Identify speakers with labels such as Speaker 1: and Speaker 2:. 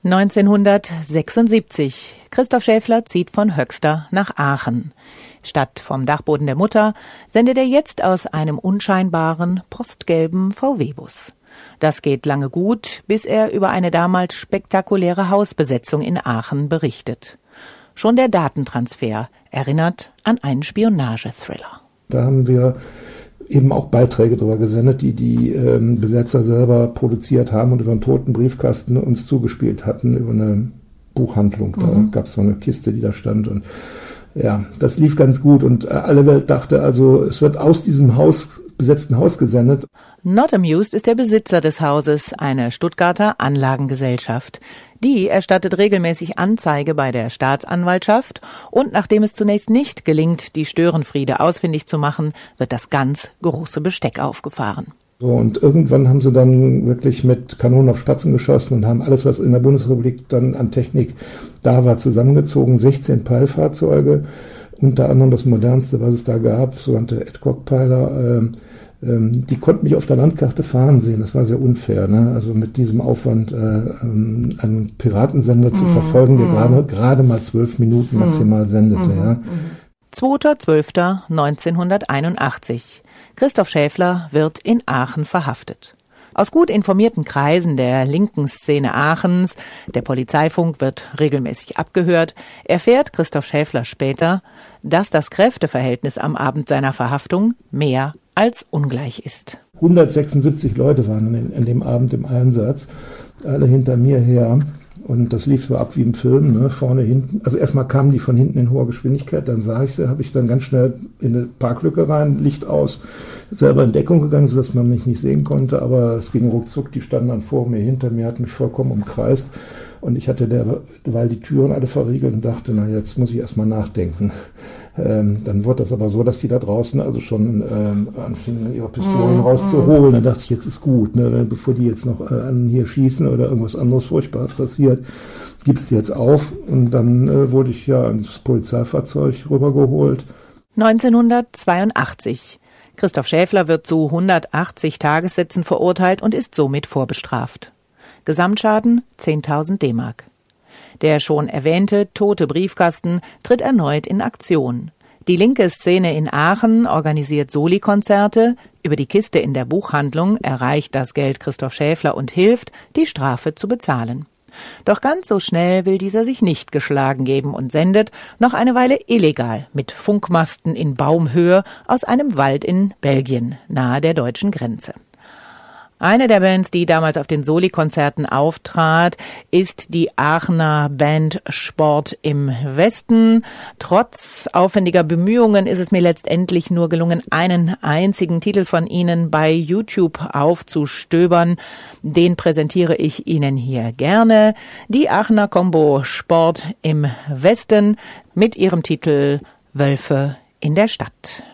Speaker 1: 1976. Christoph Schäfler zieht von Höxter nach Aachen. Statt vom Dachboden der Mutter sendet er jetzt aus einem unscheinbaren, postgelben VW-Bus. Das geht lange gut, bis er über eine damals spektakuläre Hausbesetzung in Aachen berichtet. Schon der Datentransfer erinnert an einen Spionagethriller.
Speaker 2: Da haben wir eben auch Beiträge drüber gesendet, die Besetzer selber produziert haben und über einen toten Briefkasten uns zugespielt hatten, über eine Buchhandlung. Da gab es so eine Kiste, die da stand, und ja, das lief ganz gut und alle Welt dachte also, es wird aus diesem besetzten Haus gesendet.
Speaker 1: Not Amused ist der Besitzer des Hauses, eine Stuttgarter Anlagengesellschaft. Die erstattet regelmäßig Anzeige bei der Staatsanwaltschaft und nachdem es zunächst nicht gelingt, die Störenfriede ausfindig zu machen, wird das ganz große Besteck aufgefahren.
Speaker 2: So, und irgendwann haben sie dann wirklich mit Kanonen auf Spatzen geschossen und haben alles, was in der Bundesrepublik dann an Technik da war, zusammengezogen. 16 Peilfahrzeuge, unter anderem das modernste, was es da gab, sogenannte Adcock-Peiler. Die konnten mich auf der Landkarte fahren sehen. Das war sehr unfair, ne? Also mit diesem Aufwand einen Piratensender zu verfolgen, der gerade mal 12 Minuten maximal sendete. Ja.
Speaker 1: 2.12.1981. Christoph Schäfler wird in Aachen verhaftet. Aus gut informierten Kreisen der linken Szene Aachens, der Polizeifunk wird regelmäßig abgehört, erfährt Christoph Schäfler später, dass das Kräfteverhältnis am Abend seiner Verhaftung mehr als ungleich ist.
Speaker 2: 176 Leute waren an dem Abend im Einsatz, alle hinter mir her. Und das lief so ab wie im Film, ne? Vorne, hinten. Also erstmal kamen die von hinten in hoher Geschwindigkeit, dann sah ich sie, habe ich dann ganz schnell in eine Parklücke rein, Licht aus, selber in Deckung gegangen, sodass man mich nicht sehen konnte, aber es ging ruckzuck, die standen dann vor mir, hinter mir, hat mich vollkommen umkreist und ich hatte derweil die Türen alle verriegelt und dachte, na jetzt muss ich erstmal nachdenken. Dann wurde das aber so, dass die da draußen also schon anfingen, ihre Pistolen rauszuholen. Dann dachte ich, jetzt ist gut, ne? Bevor die jetzt noch an hier schießen oder irgendwas anderes Furchtbares passiert, gibst du jetzt auf. Und dann wurde ich ja ins Polizeifahrzeug rübergeholt.
Speaker 1: 1982. Christoph Schäfler wird zu 180 Tagessätzen verurteilt und ist somit vorbestraft. Gesamtschaden 10.000 D-Mark. Der schon erwähnte tote Briefkasten tritt erneut in Aktion. Die linke Szene in Aachen organisiert Soli-Konzerte. Über die Kiste in der Buchhandlung erreicht das Geld Christoph Schäfler und hilft, die Strafe zu bezahlen. Doch ganz so schnell will dieser sich nicht geschlagen geben und sendet noch eine Weile illegal mit Funkmasten in Baumhöhe aus einem Wald in Belgien, nahe der deutschen Grenze. Eine der Bands, die damals auf den Soli-Konzerten auftrat, ist die Aachener Band Sport im Westen. Trotz aufwendiger Bemühungen ist es mir letztendlich nur gelungen, einen einzigen Titel von ihnen bei YouTube aufzustöbern. Den präsentiere ich Ihnen hier gerne. Die Aachener Combo Sport im Westen mit ihrem Titel Wölfe in der Stadt.